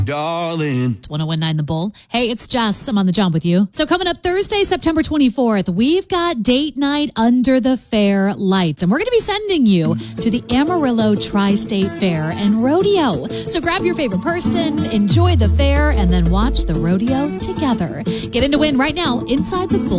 darling. It's 101.9 The Bull. Hey, it's Jess. I'm on the job with you. So coming up Thursday, September 24th, we've got date night under the fair lights. And we're going to be sending you to the Amarillo Tri-State Fair and Rodeo. So grab your favorite person, enjoy the fair, and then watch the rodeo together. Get in to win right now inside the Bull